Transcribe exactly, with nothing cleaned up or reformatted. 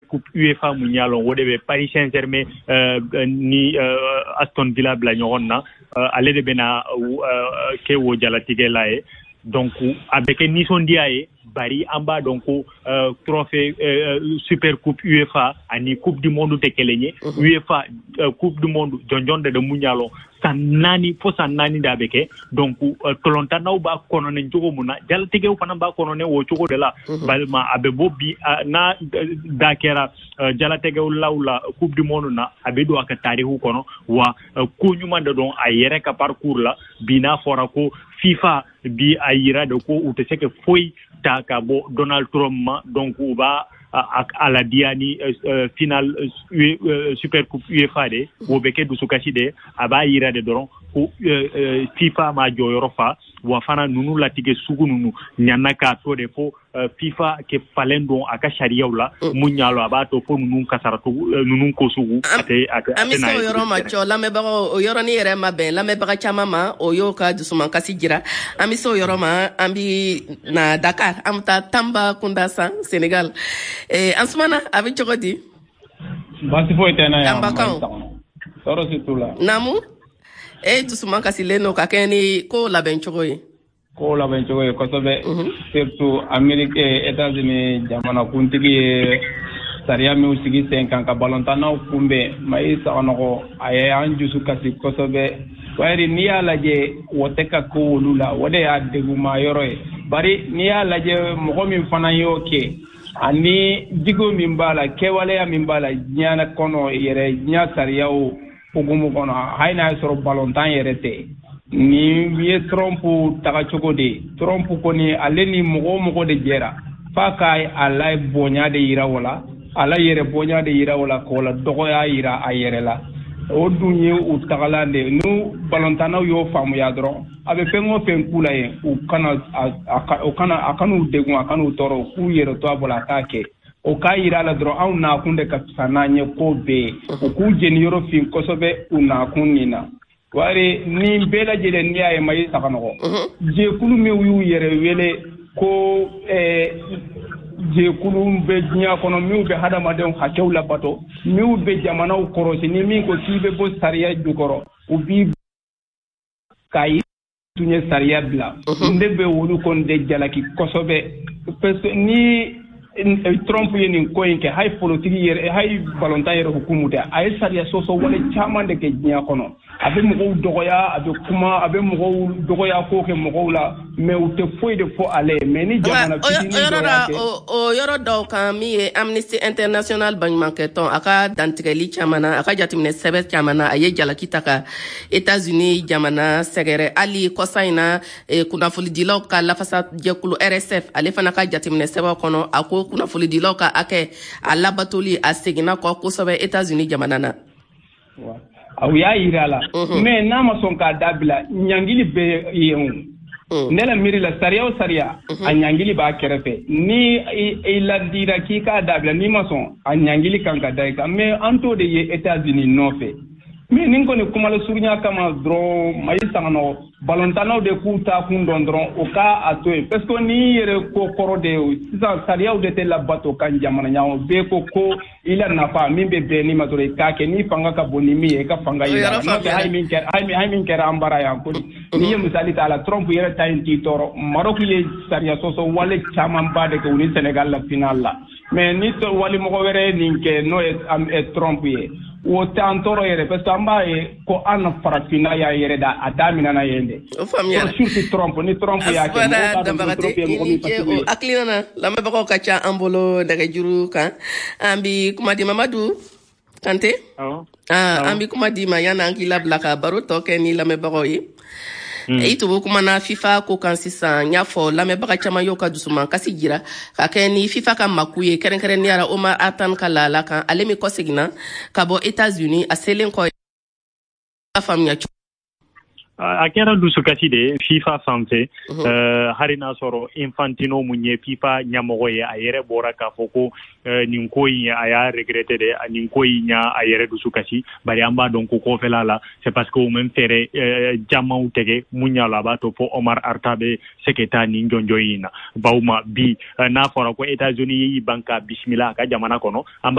coupe UEFA mu ñalo wode be Paris Saint-Germain uh, ni uh, Aston Villa bla ñoronna uh, ale de bena uh, ke wo jala tigelae donc avec ni son diaye bari amba donc uh, trophée uh, super coupe UEFA ani coupe du monde te kelenye uh -huh. UEFA uh, coupe du monde jonjonde de munyalo sanani fo sanani da beke donc uh, tolonta naw ba kono ne jogo muna jal tegew fana ba kono ne wo jogo de la uh -huh. balma abe bobbi uh, na da kera uh, jala tegew lawla coupe du monde na abe do aka tarihu kono wa uh, ko nyuma de don ayere ka parcours la bina fora ko FIFA bi ayira de ko utese ke foi ta ka bo Donald Trump ma donc uba à la diani uh, final uh, uh, super coupe UEFA de wo beke du sukashi de aba ayira de doron ko uh, uh, FIFA ma joyorofa wa fana nunu latige sugu nunu nyanaka to de fo uh, FIFA ke falendo aka sharia wala munyalo aba to fo nunu kasaratu uh, nunu ko sugu ate ate amiso yoro ma cho la me bago yoro ni yere ma ben la me baga chama ma o yo ka dusuma kasi jira amiso yoro ma ambi na Dakar amta Tamba Kunda san Senegal eh ansumana abi chogodi basi fo etena ya Tamba kan soro situla namu eh dusuma kasi leno ka keni ko la ben chogoyi ko la ben chogoyi ko sobe surtout Amerique États-Unis jamana kuntigi sariya mi usigi senkan ka balontana kumbe mai saono aye anjusu kasi ko sobe wari ni ya laje woteka ko lula wode ya deguma yoroy bari ni ya laje mo min fana yoke ani digo min bala kewale ya min bala nyana kono yere nya sariya o ugumu kono hayna soro balontan yerete ni ye Trump taga chogode Trump ko ni aleni mogo mogo de jera fa kai alay bonya de ira wala ala yere bonya de ira wala ko la dogo ya ira ayere la o dunye u tagalande nu balontana yo famu ya dro abe fengo fen kula ye u kana o kana akanu degun akanu toro ku yere to abola take o ka ira la dro au na kunde ka sananye ko be o ku jeni yoro fin kosobe una kunina wari ni bela jele ni ay mai sakano je kulu mi wu yere wele ko eh je kulu be nya kono mi be hada madon hakewla bato mi be jamana o korosi ni mi ko tibe bo sariya jukoro ubi kai tunye sariya bla ndebe wolu kon de jalaki kosobe parce ni Trump yeni ko inke hay politique yere hay balonta yere hukumu de ay sariya soso wala chama de ke nya kono abe mo dogoya abe kuma abe mo dogoya ko ke mo la me ute foi de fo ale me ni jamana fitini o o yoro do kan mi Amnesty International ban manketon aka dantigeli chamana aka jatimne sebe chamana aye jala kitaka États-Unis jamana segere ali kosaina e kuna fuli dilo ka la fasa jekulu R S F ale fana ka jatimne sebe kono ako kuna fuli dilo ka ake ala batoli asegina ko ko sobe États-Unis jamana na wa aw ya irala me na ma son ka dabila nyangili be yen nela miri la sariya o sariya a nyangili ba kerefe ni ila dira ki ka dabila ni ma son a nyangili kan ka dai ka me anto de ye États-Unis no fe me ninko ne kuma la surnya kama dro mai sangano balontano de kuta kundon dron o ka ato parce que ni yere ko koro de sa sariya de te la bato kan jamana nyawo be ko ko ila na fa min be be ni matore ka ke ni fanga ka boni mi e ka fanga ila no ke hay min ker hay mi hay min ker ambara ya ko ni misali tala Trump yere tayin ti toro Maroc ye sariya soso wale chaman ba de ko ni Senegal la final la mais ni to wali mo ko were ni ke no e am e Trump ye o tantoro yere parce que amba e ko an farafina ya yere da adamina na yende o famia surtout Trump ni Trump ya ke o aklina la me bako kacha ambolo daga juru kan ambi kuma di Mamadou Kanté ah ambi kuma di ma yana angila blaka baro to ke ni la me bako yi e to kuma na FIFA ko kan sisan nya fo la me baka chama yo ka dusuma kasi jira ka ke ni FIFA ka makuye keren keren ni ara Omar Atan kala la kan alemi ko signa ka bo États-Unis a selen ko famia a kera dusu kasi de FIFA santé uh, harina soro Infantino munye FIFA nyamogo ye ayere bora ka foko uh, ninkoi aya regrette de ninkoi nya ayere dusu kasi bari amba donc ko fela la c'est parce que au même fere uh, jamau tege munya la ba to po Omar Artabe seketa ni njonjoina bauma bi uh, na fora ko États-Unis yi banka bismillah ka jamana kono amba